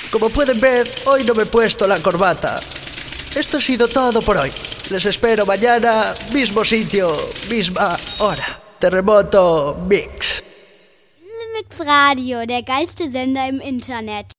Como pueden ver, hoy no me he puesto la corbata. Esto ha sido todo por hoy. Les espero mañana, mismo sitio, misma hora. Terremoto Mix. Mix Radio, der geilste Sender im Internet.